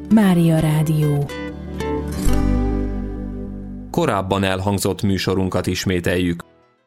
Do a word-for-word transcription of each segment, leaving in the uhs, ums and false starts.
Mária Rádió. Korábban elhangzott műsorunkat ismételjük.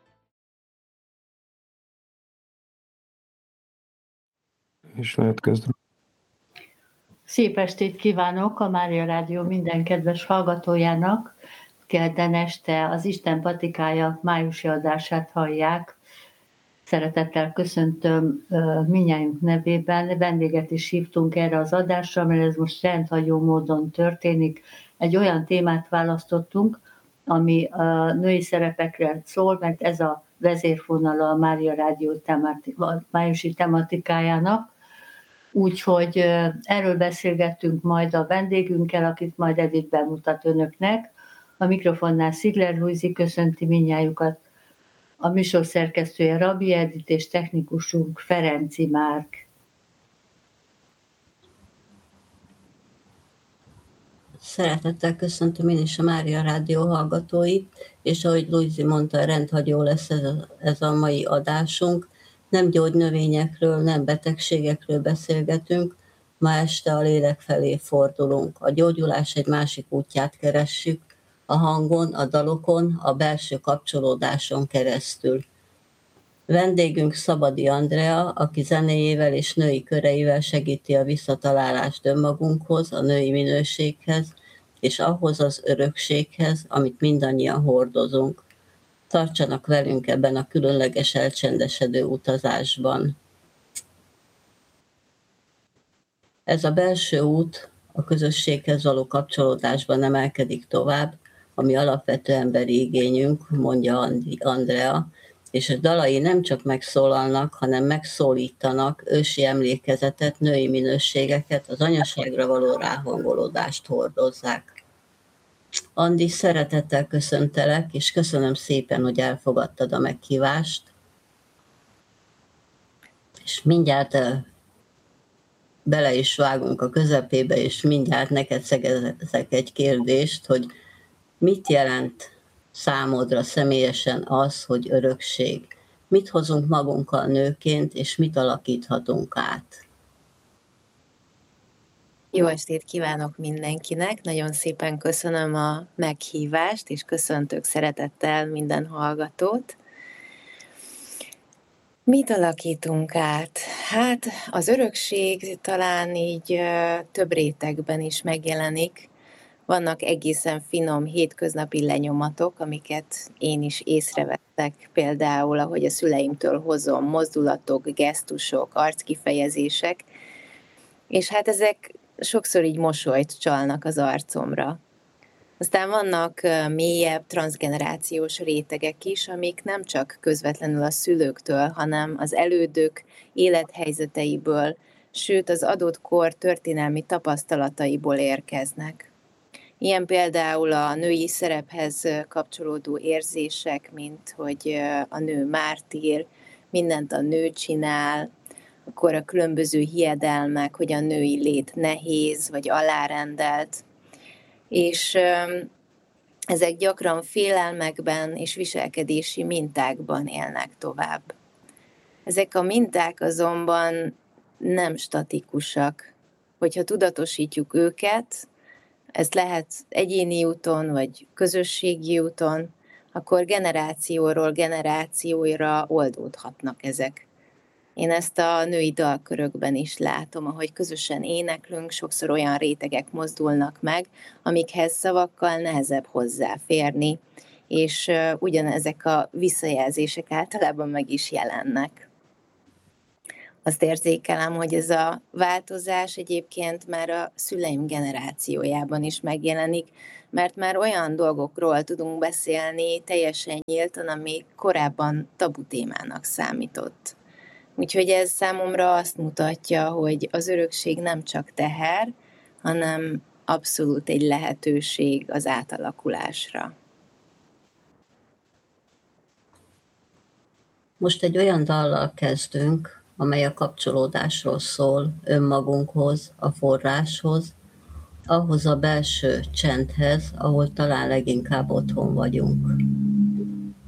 És lehet kezdeni. Szép estét kívánok a Mária Rádió minden kedves hallgatójának. Kedden este az Isten patikája májusi adását hallják. Szeretettel köszöntöm mindnyájunk nevében. Vendéget is hívtunk erre az adásra, mert ez most rendhagyó módon történik. Egy olyan témát választottunk, ami a női szerepekre szól, mert ez a vezérfonala a Mária Rádió temati- májusi tematikájának. Úgyhogy erről beszélgettünk majd a vendégünkkel, akit majd Edith bemutat önöknek. A mikrofonnál Szigler Lujzi köszönti mindnyájukat, a műsor szerkesztője Rabbi Edith és technikusunk Ferenci Márk. Szeretettel köszöntöm én is a Mária Rádió hallgatóit, és ahogy Lujzi mondta, rendhagyó lesz ez a, ez a mai adásunk. Nem gyógynövényekről, nem betegségekről beszélgetünk, ma este a lélek felé fordulunk. A gyógyulás egy másik útját keressük, a hangon, a dalokon, a belső kapcsolódáson keresztül. Vendégünk Szabadi Andrea, aki zenéjével és női köreivel segíti a visszatalálást önmagunkhoz, a női minőséghez, és ahhoz az örökséghez, amit mindannyian hordozunk. Tartsanak velünk ebben a különleges elcsendesedő utazásban. Ez a belső út a közösséghez való kapcsolódásban emelkedik tovább, ami alapvető emberi igényünk, mondja Andrea, és a dalai nem csak megszólalnak, hanem megszólítanak ősi emlékezetet, női minőségeket, az anyaságra való ráhangolódást hordozzák. Andi, szeretettel köszöntelek, és köszönöm szépen, hogy elfogadtad a meghívást. És mindjárt bele is vágunk a közepébe, és mindjárt neked szegezek egy kérdést, hogy mit jelent számodra személyesen az, hogy örökség? Mit hozunk magunkkal nőként, és mit alakíthatunk át? Jó estét kívánok mindenkinek, nagyon szépen köszönöm a meghívást, és köszöntök szeretettel minden hallgatót. Mit alakítunk át? Hát az örökség talán így több rétegben is megjelenik. Vannak egészen finom hétköznapi lenyomatok, amiket én is észrevettek, például ahogy a szüleimtől hozom, mozdulatok, gesztusok, arckifejezések, és hát ezek sokszor így mosolyt csalnak az arcomra. Aztán vannak mélyebb, transzgenerációs rétegek is, amik nem csak közvetlenül a szülőktől, hanem az elődök élethelyzeteiből, sőt az adott kor történelmi tapasztalataiból érkeznek. Ilyen például a női szerephez kapcsolódó érzések, mint hogy a nő mártír, mindent a nő csinál, akkor a különböző hiedelmek, hogy a női lét nehéz vagy alárendelt, és ezek gyakran félelmekben és viselkedési mintákban élnek tovább. Ezek a minták azonban nem statikusak. Hogyha tudatosítjuk őket, ezt lehet egyéni úton vagy közösségi úton, akkor generációról generációra oldódhatnak ezek. Én ezt a női dalkörökben is látom, ahogy közösen éneklünk, sokszor olyan rétegek mozdulnak meg, amikhez szavakkal nehezebb hozzáférni, és ugyanezek a visszajelzések általában meg is jelennek. Azt érzékelem, hogy ez a változás egyébként már a szüleim generációjában is megjelenik, mert már olyan dolgokról tudunk beszélni teljesen nyíltan, ami korábban tabu témának számított. Úgyhogy ez számomra azt mutatja, hogy az örökség nem csak teher, hanem abszolút egy lehetőség az átalakulásra. Most egy olyan dallal kezdünk, amely a kapcsolódásról szól, önmagunkhoz, a forráshoz, ahhoz a belső csendhez, ahol talán leginkább otthon vagyunk.